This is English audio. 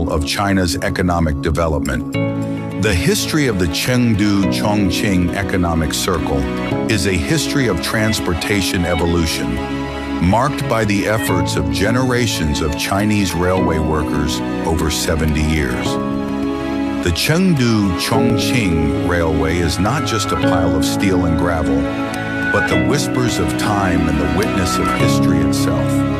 symbol of China's economic development. The history of the Chengdu-Chongqing Economic Circle is a history of transportation evolution, marked by the efforts of generations of Chinese railway workers over 70 years. The Chengdu-Chongqing Railway is not just a pile of steel and gravel, but the whispers of time and the witness of history itself.